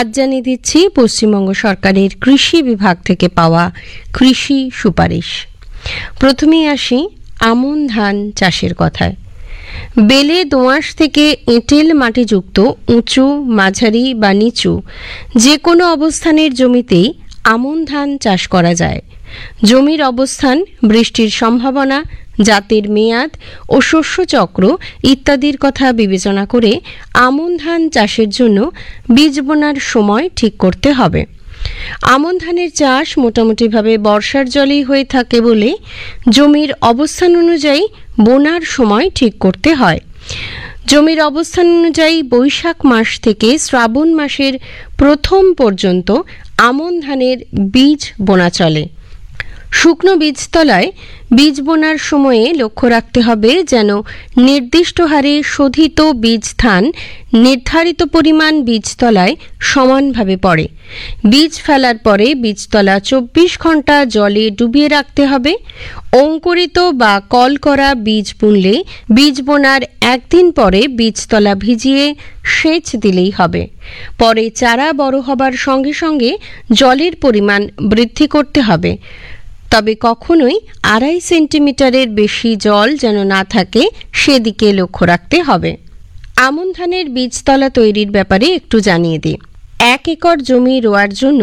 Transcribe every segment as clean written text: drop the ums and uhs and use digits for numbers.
আজ জানিয়ে দিচ্ছি পশ্চিমবঙ্গ সরকারের কৃষি বিভাগ থেকে পাওয়া কৃষি সুপারিশ। প্রথমেই আসি আমন ধান চাষের কথায়। বেলে দোআঁশ থেকে এঁটেল মাটিযুক্ত উঁচু, মাঝারি বা নিচু যে কোনো অবস্থানের জমিতেই আমন ধান চাষ করা যায়। জমির অবস্থান, বৃষ্টির সম্ভাবনা, জাতের মেয়াদ ও শস্য চক্র ইত্যাদির কথা বিবেচনা করে আমন ধান চাষের জন্য বীজ বোনার সময় ঠিক করতে হবে। আমন ধানের চাষ মোটামুটিভাবে বর্ষার জলেই হয়ে থাকে বলে জমির অবস্থান অনুযায়ী বোনার সময় ঠিক করতে হয়। জমির অবস্থান অনুযায়ী বৈশাখ মাস থেকে শ্রাবণ মাসের প্রথম পর্যন্ত আমন ধানের বীজ বোনা চলে। শুকনো বীজতলায় বীজ বোনার সময়ে লক্ষ্য রাখতে হবে যেন নির্দিষ্ট হারে শোধিত বীজ ধান নির্ধারিত পরিমাণ বীজতলায় সমানভাবে পড়ে। বীজ ফেলার পরে বীজতলা 24 ঘন্টা জলে ডুবিয়ে রাখতে হবে। অঙ্কুরিত বা কল করা বীজ বুনলে বীজ বোনার একদিন পরে বীজতলা ভিজিয়ে সেচ দিলেই হবে। পরে চারা বড় হবার সঙ্গে সঙ্গে জলের পরিমাণ বৃদ্ধি করতে হবে, তবে কখনোই 2.5 সেন্টিমিটারের বেশি জল যেন না থাকে সেদিকে লক্ষ্য রাখতে হবে। আমন ধানের বীজতলা তৈরির ব্যাপারে একটু জানিয়ে দিই। 1 একর জমি রোয়ার জন্য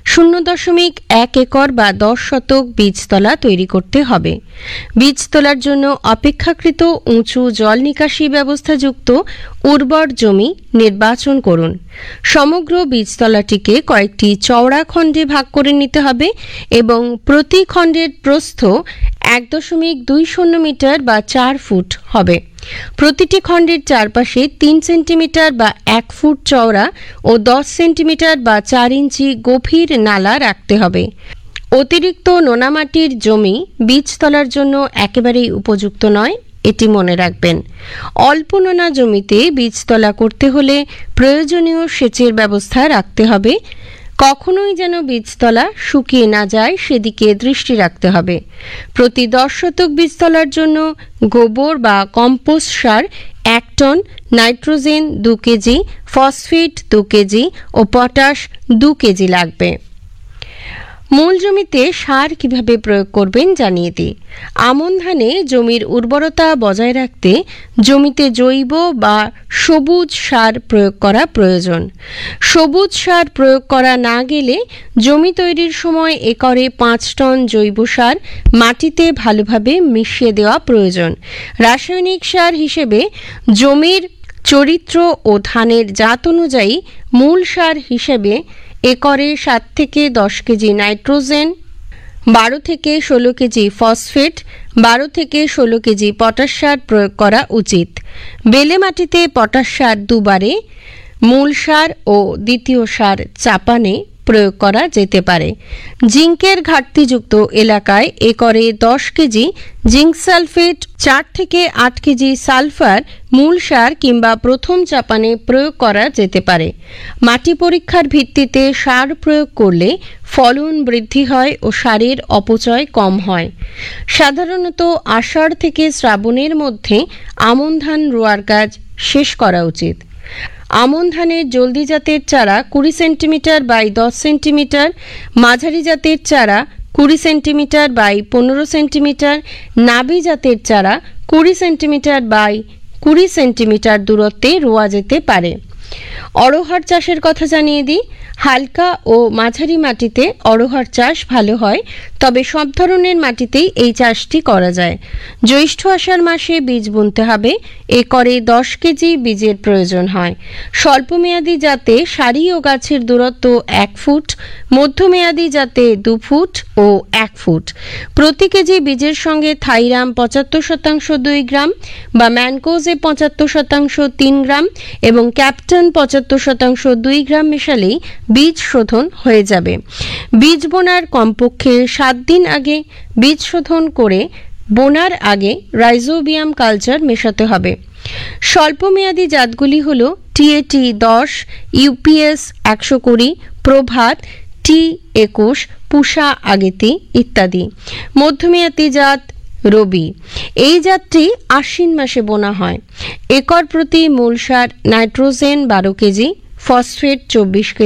0.1 একর বা 10 শতক বীজতলা তৈরি করতে হবে। বীজতলার জন্য অপেক্ষাকৃত উঁচু জল নিকাশি ব্যবস্থাযুক্ত উর্বর জমি নির্বাচন করুন। সমগ্র বীজতলাটিকে কয়েকটি চওড়া খণ্ডে ভাগ করে নিতে হবে এবং প্রতি খণ্ডের প্রস্থ 1.20 মিটার বা 4 ফুট হবে। প্রতিটি খণ্ডের চারপাশে 3 সেন্টিমিটার বা 1 ফুট চওড়া ও 10 সেন্টিমিটার বা 4 ইঞ্চি গভীর নালা রাখতে হবে। অতিরিক্ত নোনামাটির জমি বীজতলার জন্য একেবারেই উপযুক্ত নয়, এটি মনে রাখবেন। অল্প নোনা জমিতে বীজতলা করতে হলে প্রয়োজনীয় সেচের ব্যবস্থা রাখতে হবে। কখনোই যেন বীজতলা শুকিয়ে না যায় সেদিকে দৃষ্টি রাখতে হবে। প্রতি 10 শতক বীজতলার জন্য গোবর বা কম্পোস্ট সার 1 ton, nitrogen 2 KG, phosphate 2 KG ও পটাশ 2 কেজি লাগবে। মূল জমিতে সার কিভাবে প্রয়োগ করবেন জানিয়ে দিই। আমন ধানে জমির উর্বরতা বজায় রাখতে জমিতে জৈব বা সবুজ সার প্রয়োগ করা প্রয়োজন। সবুজ সার প্রয়োগ করা না গেলে জমি তৈরির সময় একরে 5 টন জৈব সার মাটিতে ভালোভাবে মিশিয়ে দেওয়া প্রয়োজন। রাসায়নিক সার হিসেবে জমির চরিত্র ও ধানের জাত অনুযায়ী মূল সার হিসেবে একরে 7 থেকে 10 কেজি নাইট্রোজেন, 12 থেকে 16 কেজি ফসফেট, 12 থেকে 16 কেজি পটাশ সার প্রয়োগ করা উচিত। বেলে মাটিতে পটাশ সার 2 বারে, মূল সার ও দ্বিতীয় সার চাপানে প্রয়োগ করা যেতে পারে। জিঙ্কের ঘাটতিযুক্ত এলাকায় একরে 10 কেজি জিঙ্ক সালফেট, 4 থেকে 8 কেজি সালফার মূল সার কিংবা প্রথম চাপানে প্রয়োগ করা যেতে পারে। মাটি পরীক্ষার ভিত্তিতে সার প্রয়োগ করলে ফলন বৃদ্ধি হয় ও সারের অপচয় কম হয়। সাধারণত আষাঢ় থেকে শ্রাবণের মধ্যে আমন ধান রোয়ার কাজ শেষ করা উচিত। আমন ধানের জলদি জাতের চারা 20 সেন্টিমিটার বাই 10 সেন্টিমিটার, মাঝারি জাতের চারা 20 সেন্টিমিটার বাই 15 সেন্টিমিটার, নাবি জাতের চারা 20 সেন্টিমিটার বাই 20 সেন্টিমিটার দূরত্বে রোয়া যেতে পারে। অড়হর চাষের কথা জানিয়ে দিই। হালকা ও মাঝারি মাটিতে অড়হর চাষ ভালো হয়, তবে সব ধরনের মাটিতেই এই চাষটি করা যায়। জ্যৈষ্ঠ আষাঢ় মাসে বীজ বুনতে হবে। একরে 10 কেজি বীজের প্রয়োজন হয়। স্বল্পমেয়াদী জাতে সারি ও গাছের দূরত্ব 1 ফুট, মধ্যমেয়াদী জাতে 2 ফুট ও 1 ফুট। প্রতি কেজি বীজের সঙ্গে থাইরাম 75% 2 গ্রাম বা ম্যানকোজে 75% 3 গ্রাম এবং ক্যাপ্টন 75% 2 গ্রাম মেশালেই বীজ শোধন হয়ে যাবে। বীজ বোনার কমপক্ষে 7 দিন আগে বীজ শোধন করে বোনার আগে রাইজোবিয়াম কালচার মেশাতে হবে। স্বল্পমেয়াদী জাতগুলি হল TAT 10, UPS 120, প্রভাত, T21, পুষা আগেতি ইত্যাদি। মধ্যমেয়াদী জাত রবি। এই জাতটি আশ্বিন মাসে বোনা হয়। একর প্রতি মূল সার নাইট্রোজেন 12 কেজি, ফসফেট 24 কেজি,